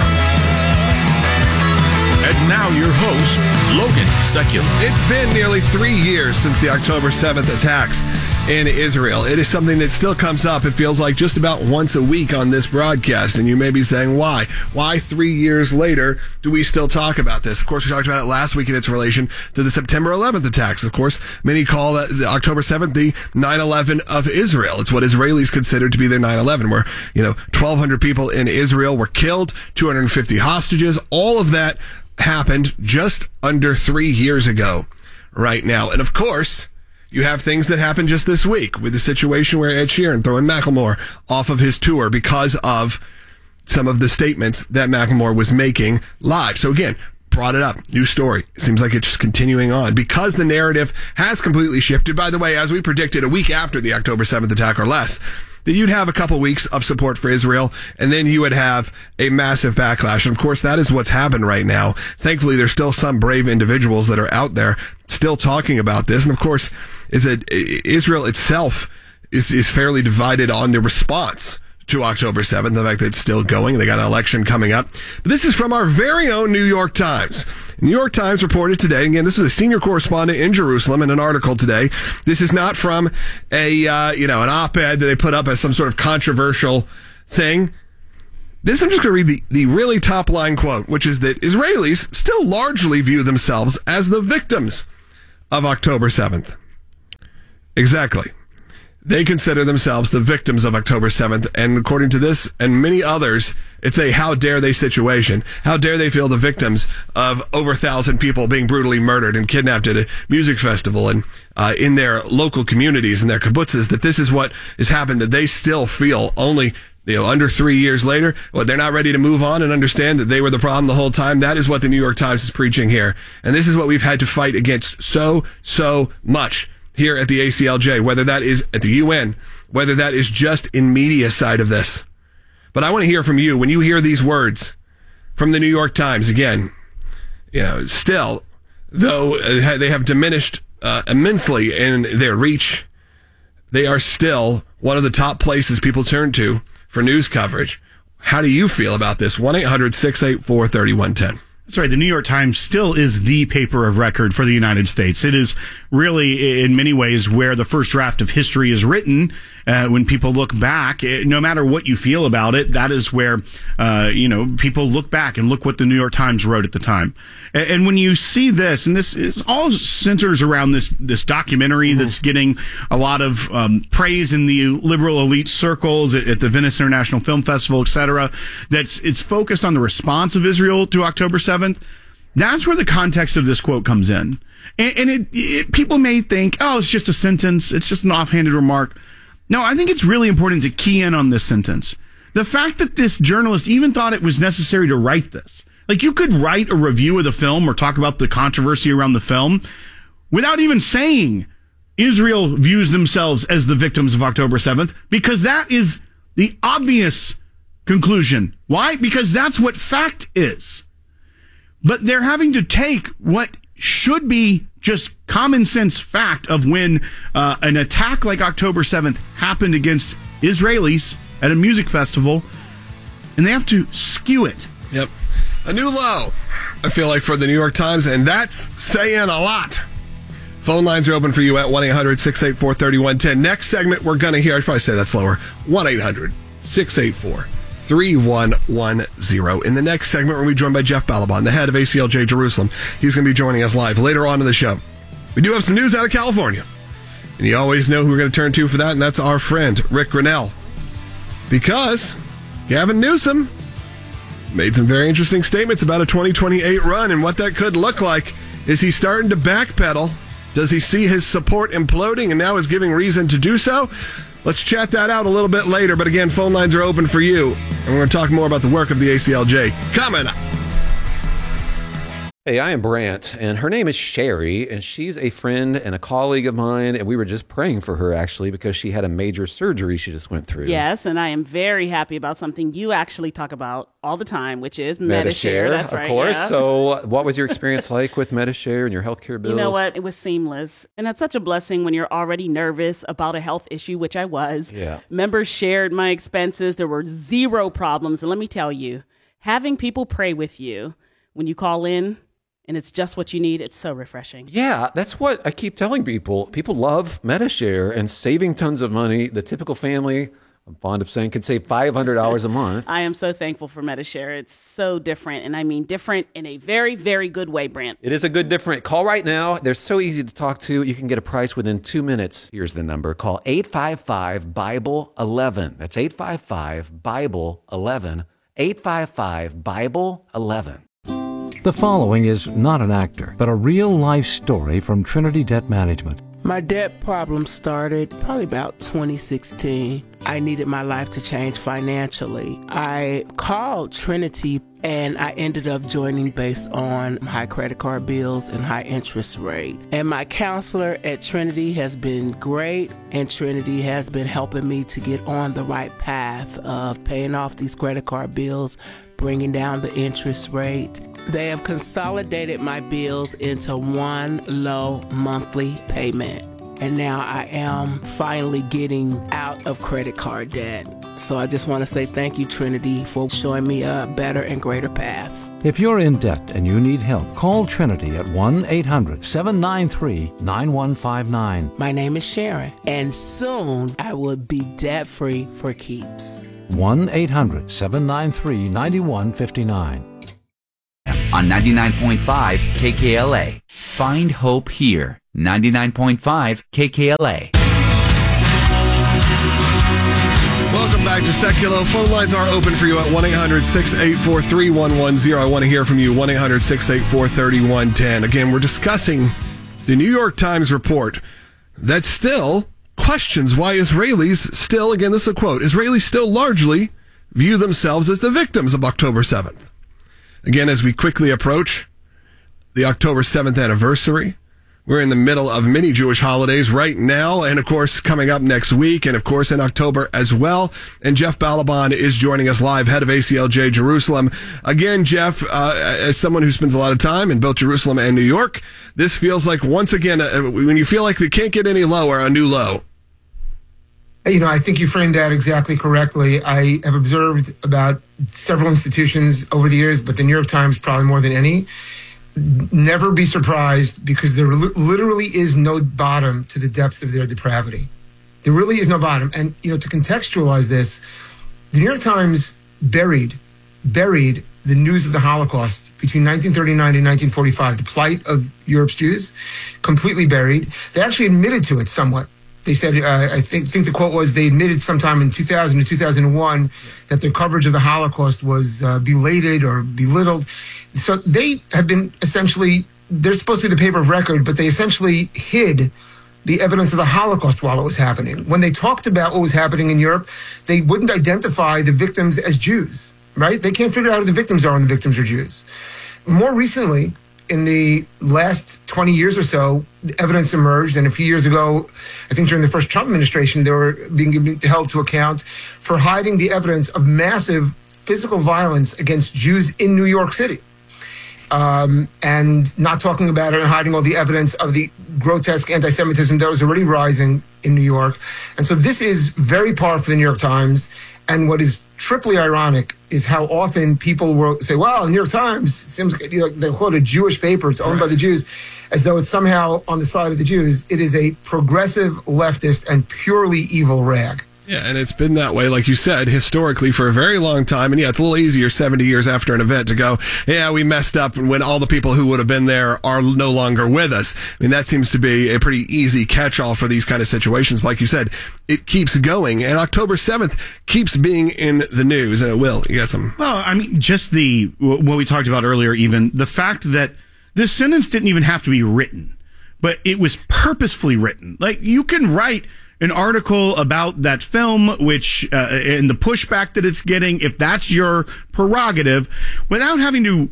And now your host, Logan Seculo. It's been nearly three years since the October seventh attacks in Israel. It is something that still comes up, it feels like, just about once a week on this broadcast. And you may be saying, why? Why three years later do we still talk about this? Of course, we talked about it last week in its relation to the September eleventh attacks. Of course, many call that October seventh the nine eleven of Israel. It's what Israelis consider to be their nine eleven, where, you know, twelve hundred people in Israel were killed, two hundred fifty hostages. All of that happened just under three years ago right now. And of course, you have things that happened just this week with the situation where Ed Sheeran throwing Macklemore off of his tour because of some of the statements that Macklemore was making live. So again, brought it up. New story. It seems like it's just continuing on because the narrative has completely shifted. By the way, as we predicted a week after the October seventh attack or less, that you'd have a couple weeks of support for Israel, and then you would have a massive backlash. And of course, that is what's happened right now. Thankfully, there's still some brave individuals that are out there still talking about this. And of course, is that Israel itself is, is fairly divided on the response to October seventh, the fact that it's still going. They got an election coming up. But this is from our very own New York Times. New York Times reported today, again, this is a senior correspondent in Jerusalem in an article today. This is not from a, uh, you know, an op-ed that they put up as some sort of controversial thing. This, I'm just going to read the, the really top line quote, which is that Israelis still largely view themselves as the victims of October seventh. Exactly. They consider themselves the victims of October seventh, and according to this and many others, it's a how dare they situation. How dare they feel the victims of over a thousand people being brutally murdered and kidnapped at a music festival and uh, in their local communities and their kibbutzes, that this is what has happened, that they still feel only, you know, under three years later, well, they're not ready to move on and understand that they were the problem the whole time. That is what the New York Times is preaching here. And this is what we've had to fight against so, so much here at the A C L J, whether that is at the U N, whether that is just in media side of this. But I want to hear from you when you hear these words from the New York Times. Again, you know, still, though they have diminished uh, immensely in their reach, they are still one of the top places people turn to for news coverage. How do you feel about this? one eight hundred six eight four three one one zero. That's right. The New York Times still is the paper of record for the United States. It is really, in many ways, where the first draft of history is written. Uh, when people look back, it, no matter what you feel about it, that is where, uh, you know, people look back and look what the New York Times wrote at the time. And, and when you see this, and this is all centers around this, this documentary mm-hmm. that's getting a lot of um, praise in the liberal elite circles at, at the Venice International Film Festival, et cetera, that's, it's focused on the response of Israel to October seventh. That's where the context of this quote comes in. And, and it, it, people may think, oh, it's just a sentence. It's just an offhanded remark. No, I think it's really important to key in on this sentence. The fact that this journalist even thought it was necessary to write this. Like, you could write a review of the film or talk about the controversy around the film without even saying Israel views themselves as the victims of October seventh, because that is the obvious conclusion. Why? Because that's what fact is. But they're having to take what should be just common sense fact of when uh, an attack like October seventh happened against Israelis at a music festival, and they have to skew it. Yep. A new low, I feel like, for the New York Times, and that's saying a lot. Phone lines are open for you at one eight hundred six eight four three one one zero. Next segment, we're going to hear, I'd probably say that slower, one eight hundred six eight four three one one zero. In the next segment, we're going to be joined by Jeff Balaban, the head of A C L J Jerusalem. He's going to be joining us live later on in the show. We do have some news out of California, and you always know who we're going to turn to for that, and that's our friend, Rick Grinnell. Because Gavin Newsom made some very interesting statements about a twenty twenty-eight run and what that could look like. Is he starting to backpedal? Does he see his support imploding and now is giving reason to do so? Let's chat that out a little bit later. But again, phone lines are open for you. And we're going to talk more about the work of the A C L J coming up. Hey, I am Brant, and her name is Sherry, and she's a friend and a colleague of mine, and we were just praying for her, actually, because she had a major surgery she just went through. Yes, and I am very happy about something you actually talk about all the time, which is Medi-Share. That's of right, course. yeah. So what was your experience like with Medi-Share and your healthcare bills? You know what? It was seamless, and it's such a blessing when you're already nervous about a health issue, which I was. Yeah. Members shared my expenses. There were zero problems, and let me tell you, having people pray with you when you call in, and it's just what you need, it's so refreshing. Yeah, that's what I keep telling people. People love Medi-Share and saving tons of money. The typical family, I'm fond of saying, could save five hundred dollars a month. I am so thankful for Medi-Share. It's so different, and I mean different in a very, very good way, Brant. It is a good different. Call right now. They're so easy to talk to. You can get a price within two minutes. Here's the number. Call eight five five Bible eleven. That's eight five five Bible eleven. eight five five Bible eleven. The following is not an actor, but a real-life story from Trinity Debt Management. My debt problem started probably about twenty sixteen. I needed my life to change financially. I called Trinity, and I ended up joining based on high credit card bills and high interest rate. And my counselor at Trinity has been great, and Trinity has been helping me to get on the right path of paying off these credit card bills, bringing down the interest rate. They have consolidated my bills into one low monthly payment. And now I am finally getting out of credit card debt. So I just want to say thank you, Trinity, for showing me a better and greater path. If you're in debt and you need help, call Trinity at one eight hundred seven nine three nine one five nine. My name is Sharon, and soon I will be debt-free for keeps. one eight hundred seven nine three nine one five nine. On ninety-nine point five K K L A. Find hope here. ninety-nine point five K K L A. Welcome back to Seculo. Phone lines are open for you at one eight hundred six eight four three one one zero. I want to hear from you, one eight hundred six eight four three one one zero. Again, we're discussing the New York Times report that still questions why Israelis still, again, this is a quote, Israelis still largely view themselves as the victims of October seventh. Again, as we quickly approach the October seventh anniversary, we're in the middle of many Jewish holidays right now, and of course, coming up next week, and of course, in October as well. And Jeff Balaban is joining us live, head of A C L J Jerusalem. Again, Jeff, uh, as someone who spends a lot of time in both Jerusalem and New York, this feels like, once again, uh, when you feel like it can't get any lower, a new low. You know, I think you framed that exactly correctly. I have observed about several institutions over the years, but the New York Times probably more than any. Never be surprised, because there literally is no bottom to the depths of their depravity. There really is no bottom. And, you know, to contextualize this, the New York Times buried, buried the news of the Holocaust between nineteen thirty-nine and nineteen forty-five, the plight of Europe's Jews, completely buried. They actually admitted to it somewhat. They said, uh, I think, think the quote was, they admitted sometime in two thousand to two thousand one that their coverage of the Holocaust was uh, belated or belittled. So they have been essentially, they're supposed to be the paper of record, but they essentially hid the evidence of the Holocaust while it was happening. When they talked about what was happening in Europe, they wouldn't identify the victims as Jews, right? They can't figure out who the victims are when the victims are Jews. More recently, in the last twenty years or so, evidence emerged, and a few years ago, I think during the first Trump administration, they were being held to account for hiding the evidence of massive physical violence against Jews in New York City. Um, and not talking about it and hiding all the evidence of the grotesque anti-Semitism that was already rising in New York. And so this is very par for the New York Times. And what is triply ironic is how often people will say, well, the New York Times seems like, you know, they call it a Jewish paper. It's owned right by the Jews, as though it's somehow on the side of the Jews. It is a progressive, leftist, and purely evil rag. Yeah, and it's been that way, like you said, historically for a very long time. And yeah, it's a little easier seventy years after an event to go, yeah, we messed up, and when all the people who would have been there are no longer with us. I mean, that seems to be a pretty easy catch-all for these kind of situations. Like you said, it keeps going, and October seventh keeps being in the news, and it will. You got some... Well, I mean, just the, what we talked about earlier, even, the fact that this sentence didn't even have to be written, but it was purposefully written. Like, you can write an article about that film, which, uh, and the pushback that it's getting, if that's your prerogative, without having to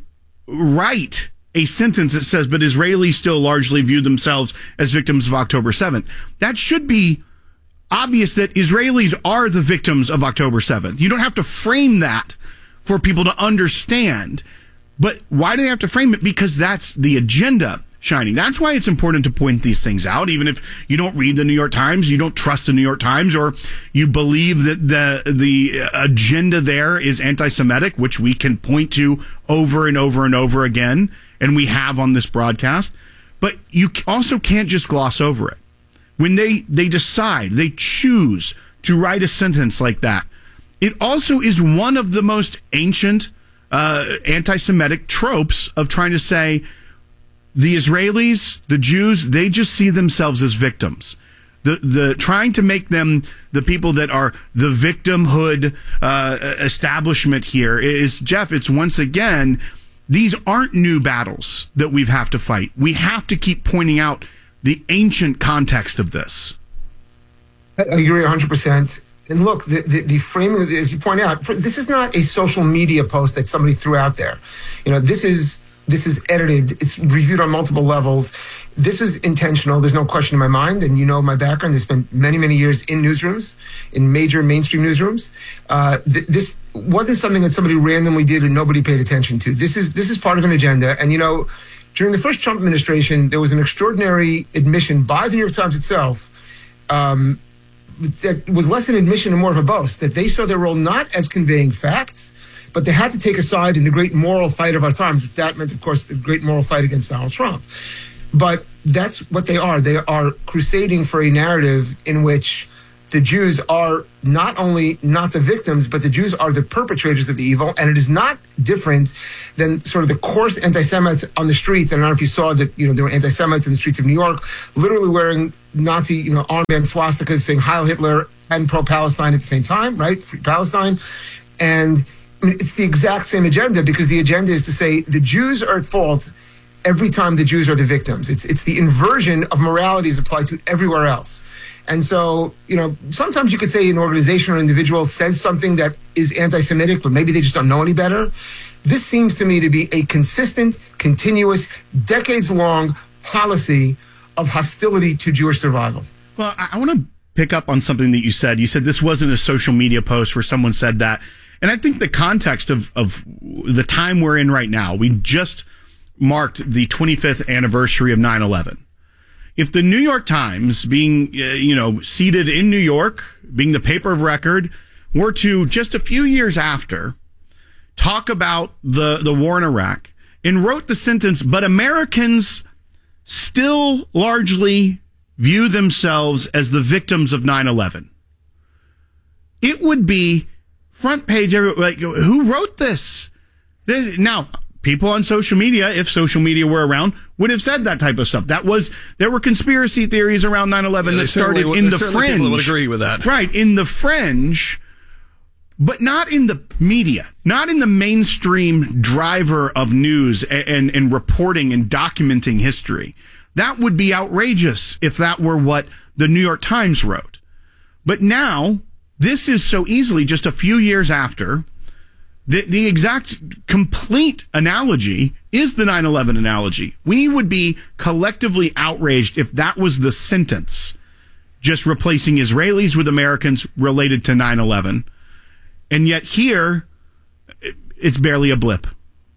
write a sentence that says, but Israelis still largely view themselves as victims of October seventh. That should be obvious that Israelis are the victims of October seventh. You don't have to frame that for people to understand. But why do they have to frame it? Because that's the agenda shining. That's why it's important to point these things out, even if you don't read the New York Times, you don't trust the New York Times, or you believe that the the agenda there is anti-Semitic, which we can point to over and over and over again, and we have on this broadcast. But you also can't just gloss over it. When they, they decide, they choose to write a sentence like that, it also is one of the most ancient uh, anti-Semitic tropes of trying to say, the Israelis, the Jews, they just see themselves as victims. The the trying to make them the people that are the victimhood uh, establishment here is, Jeff, it's once again, these aren't new battles that we have to fight. We have to keep pointing out the ancient context of this. I agree one hundred percent. And look, the, the, the framing, as you point out, this is not a social media post that somebody threw out there. You know, this is... This is edited. It's reviewed on multiple levels. This was intentional. There's no question in my mind. And you know my background. I spent many, many years in newsrooms, in major mainstream newsrooms. Uh, th- this wasn't something that somebody randomly did and nobody paid attention to. This is this is part of an agenda. And, you know, during the first Trump administration, there was an extraordinary admission by the New York Times itself, um, that was less an admission and more of a boast, that they saw their role not as conveying facts, but they had to take a side in the great moral fight of our times, which that meant, of course, the great moral fight against Donald Trump. But that's what they are. They are crusading for a narrative in which the Jews are not only not the victims, but the Jews are the perpetrators of the evil. And it is not different than sort of the coarse anti-Semites on the streets. I don't know if you saw that, you know, there were anti-Semites in the streets of New York, literally wearing Nazi, you know, armband swastikas, saying Heil Hitler and pro-Palestine at the same time, right? Free Palestine. And I mean, it's the exact same agenda, because the agenda is to say the Jews are at fault every time the Jews are the victims. It's it's the inversion of morality is applied to everywhere else. And so, you know, sometimes you could say an organization or individual says something that is anti-Semitic, but maybe they just don't know any better. This seems to me to be a consistent, continuous, decades-long policy of hostility to Jewish survival. Well, I, I want to pick up on something that you said. You said this wasn't a social media post where someone said that. And I think the context of, of the time we're in right now, we just marked the twenty-fifth anniversary of nine eleven. If the New York Times, being, uh, you know, seated in New York, being the paper of record, were to just a few years after talk about the, the war in Iraq and wrote the sentence, but Americans still largely view themselves as the victims of nine eleven. It would be front page, like, who wrote this? this? Now, people on social media, if social media were around, would have said that type of stuff. That was, there were conspiracy theories around nine eleven yeah, that started in the fringe. People would agree with that. Right, in the fringe, but not in the media, not in the mainstream driver of news and, and, and reporting and documenting history. That would be outrageous if that were what the New York Times wrote. But now, this is so easily just a few years after. The, the exact complete analogy is the nine eleven analogy. We would be collectively outraged if that was the sentence, just replacing Israelis with Americans related to nine eleven. And yet here, it's barely a blip.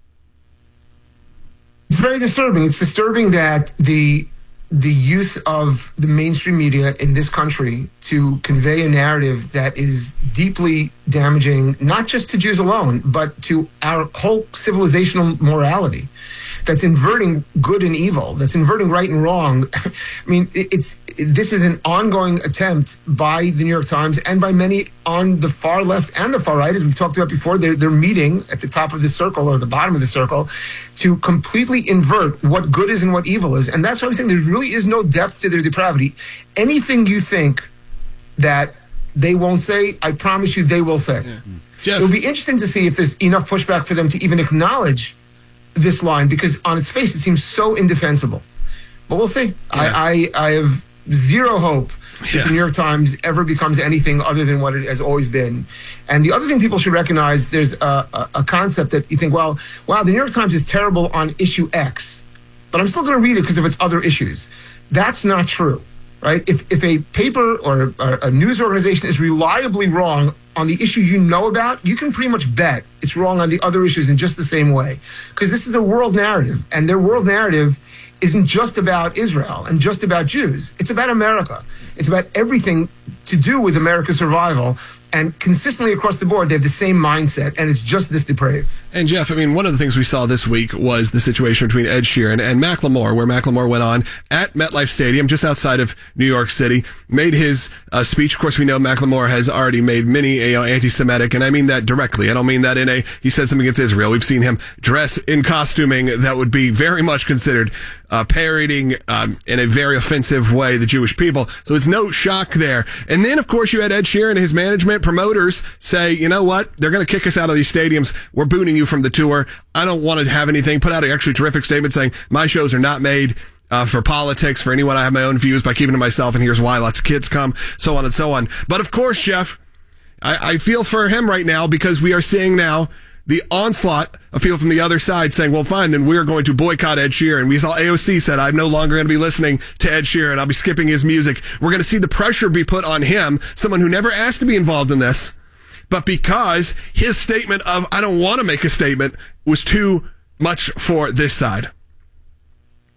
It's very disturbing. It's disturbing that the the use of the mainstream media in this country to convey a narrative that is deeply damaging, not just to Jews alone, but to our whole civilizational morality, that's inverting good and evil, that's inverting right and wrong. I mean, it's this is an ongoing attempt by the New York Times and by many on the far left and the far right, as we've talked about before. They're, they're meeting at the top of the circle or the bottom of the circle to completely invert what good is and what evil is. And that's why I'm saying there really is no depth to their depravity. Anything you think that they won't say, I promise you they will say. Yeah. Jeff. It'll be interesting to see if there's enough pushback for them to even acknowledge this line, because on its face it seems so indefensible. But we'll see. Yeah. I, I, I have zero hope that yeah. the New York Times ever becomes anything other than what it has always been. And the other thing people should recognize, there's a, a, a concept that you think, well, wow, the New York Times is terrible on issue X, but I'm still going to read it because of its other issues. That's not true, right? If if a paper or a, a news organization is reliably wrong on the issue you know about, you can pretty much bet it's wrong on the other issues in just the same way. Because this is a world narrative, and their world narrative isn't just about Israel and just about Jews. It's about America. It's about everything to do with America's survival. And consistently across the board, they have the same mindset, and it's just this depraved. And Jeff, I mean, one of the things we saw this week was the situation between Ed Sheeran and Macklemore, where Macklemore went on at MetLife Stadium, just outside of New York City, made his uh, speech. Of course, we know Macklemore has already made many you know, anti-Semitic, and I mean that directly. I don't mean that in a, he said something against Israel. We've seen him dress in costuming that would be very much considered uh, parodying um, in a very offensive way the Jewish people. So it's no shock there. And then, of course, you had Ed Sheeran and his management promoters say, you know what, they're going to kick us out of these stadiums. We're booting you from the tour. I don't want to have anything. Put out an actually terrific statement saying my shows are not made uh, for politics, for anyone. I have my own views by keeping to myself, and here's why. Lots of kids come, so on and so on. But of course, Jeff, I, I feel for him right now, because we are seeing now the onslaught of people from the other side saying, well, fine, then we're going to boycott Ed Sheeran. We saw A O C said, I'm no longer going to be listening to Ed Sheeran. I'll be skipping his music. We're going to see the pressure be put on him, someone who never asked to be involved in this, but because his statement of, I don't want to make a statement, was too much for this side.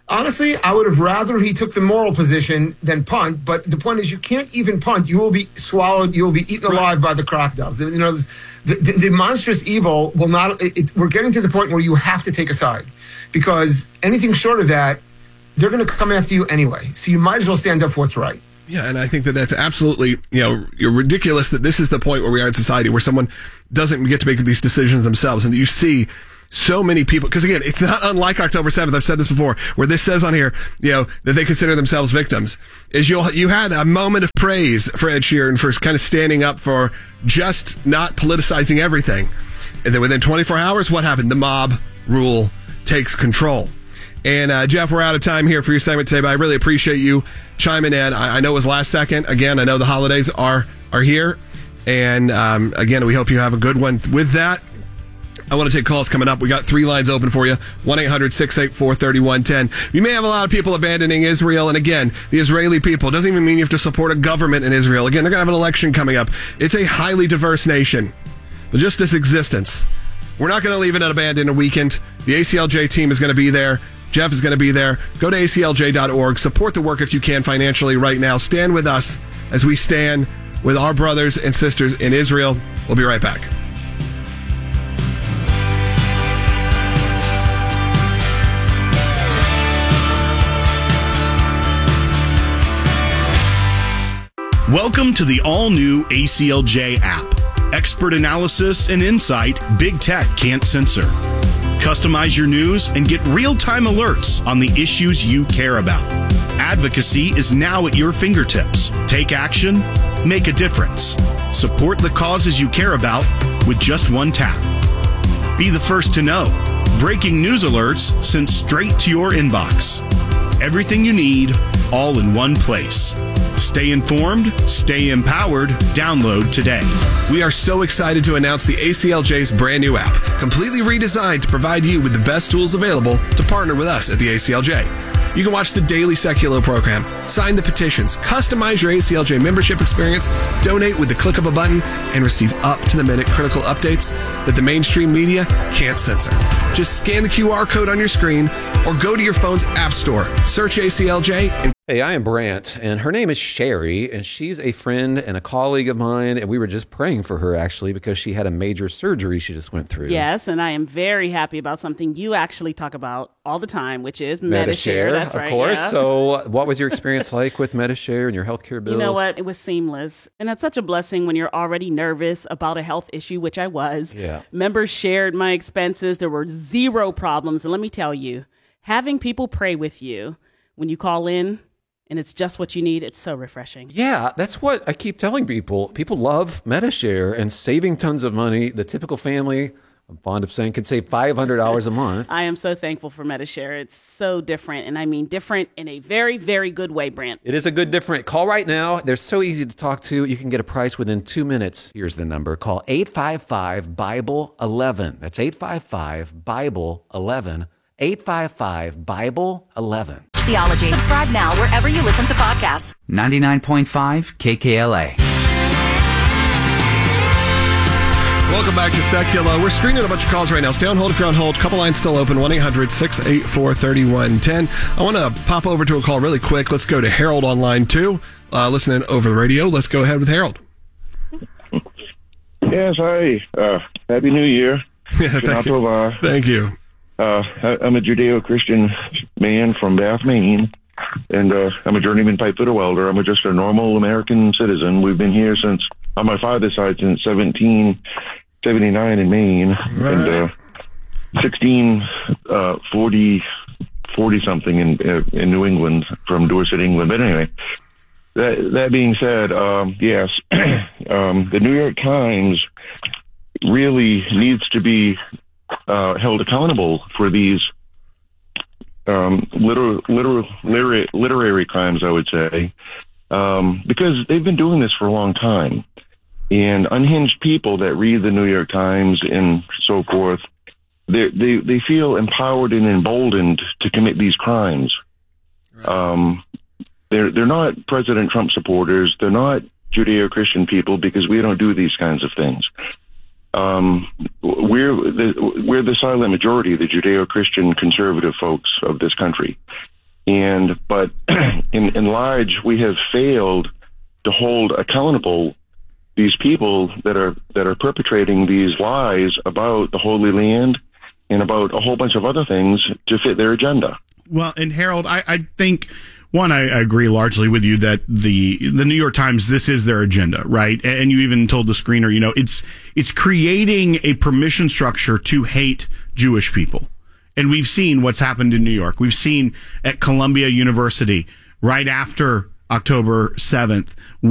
Honestly, I would have rather he took the moral position than punt. But the point is, you can't even punt. You will be swallowed. You will be eaten alive by the crocodiles. You know, the, the, the monstrous evil will not. It, it, we're getting to the point where you have to take a side, because anything short of that, they're going to come after you anyway. So you might as well stand up for what's right. Yeah, and I think that that's absolutely, you know, you're ridiculous that this is the point where we are in society where someone doesn't get to make these decisions themselves, and that you see so many people, because again, it's not unlike October seventh. I've said this before, where this says on here, you know, that they consider themselves victims. Is you you had a moment of praise for Ed Sheeran for kind of standing up for just not politicizing everything, and then within twenty-four hours, what happened? The mob rule takes control. And uh, Jeff, we're out of time here for your segment today, but I really appreciate you chiming in. I, I know it was last second. Again, I know the holidays are are here, and um, again, we hope you have a good one with that. I want to take calls coming up. We got three lines open for you. one eight hundred six eight four three one one zero. You may have a lot of people abandoning Israel. And again, the Israeli people doesn't even mean you have to support a government in Israel. Again, they're going to have an election coming up. It's a highly diverse nation. But just its existence, we're not going to leave it unabandoned a weekend. The A C L J team is going to be there. Jeff is going to be there. Go to A C L J dot org. Support the work if you can financially right now. Stand with us as we stand with our brothers and sisters in Israel. We'll be right back. Welcome to the all-new A C L J app. Expert analysis and insight big tech can't censor. Customize your news and get real-time alerts on the issues you care about. Advocacy is now at your fingertips. Take action, make a difference. Support the causes you care about with just one tap. Be the first to know. Breaking news alerts sent straight to your inbox. Everything you need, all in one place. Stay informed, stay empowered. Download today. We are so excited to announce the A C L J's brand new app, completely redesigned to provide you with the best tools available to partner with us at the A C L J. You can watch the daily Secular program, sign the petitions, customize your A C L J membership experience, donate with the click of a button, and receive up-to-the-minute critical updates that the mainstream media can't censor. Just scan the Q R code on your screen or go to your phone's app store, search A C L J, and Hey, I am Brant, and her name is Sherry, and she's a friend and a colleague of mine, and we were just praying for her, actually, because she had a major surgery she just went through. Yes, and I am very happy about something you actually talk about all the time, which is Medi-Share. That's of right, course. yeah. So what was your experience like with Medi-Share and your healthcare bills? You know what? It was seamless, and that's such a blessing when you're already nervous about a health issue, which I was. Yeah. Members shared my expenses. There were zero problems, and let me tell you, having people pray with you when you call in, and it's just what you need, it's so refreshing. Yeah, that's what I keep telling people. People love Medi-Share and saving tons of money. The typical family, I'm fond of saying, can save five hundred dollars a month. I am so thankful for Medi-Share. It's so different, and I mean different in a very, very good way, Brant. It is a good different. Call right now. They're so easy to talk to. You can get a price within two minutes. Here's the number. Call eight five five, Bible eleven. That's eight five five, Bible eleven. eight five five, Bible eleven. Theology. Subscribe now wherever you listen to podcasts. ninety-nine point five K K L A. Welcome back to Secular. We're screening a bunch of calls right now. Stay on hold if you're on hold. Couple lines still open. one eight hundred six eight four three one one zero. I want to pop over to a call really quick. Let's go to Harold on line two. Uh, listening over the radio. Let's go ahead with Harold. Yes, hi. Uh, Happy New Year. Yeah, thank you. Thank you. Uh, I'm a Judeo-Christian man from Bath, Maine, and uh, I'm a journeyman pipe fitter welder. I'm just a normal American citizen. We've been here since, on my father's side, since seventeen seventy-nine in Maine, right. and uh, sixteen forty, forty-something in in New England, from Dorset, England. But anyway, that that being said, um, yes, um, the New York Times really needs to be Uh, held accountable for these um, liter- liter- liter- literary crimes, I would say, um, because they've been doing this for a long time. And unhinged people that read the New York Times and so forth, they they they feel empowered and emboldened to commit these crimes. Right. Um, they're they're not President Trump supporters. They're not Judeo-Christian people, because we don't do these kinds of things. Um, we're the, we're the silent majority, the Judeo-Christian conservative folks of this country. And but in, in large, we have failed to hold accountable these people that are that are perpetrating these lies about the Holy Land and about a whole bunch of other things to fit their agenda. Well, and Harold, I, I think, one, I, I agree largely with you that the the New York Times, this is their agenda, right? And you even told the screener, you know, it's it's creating a permission structure to hate Jewish people. And we've seen what's happened in New York. We've seen at Columbia University right after October seventh,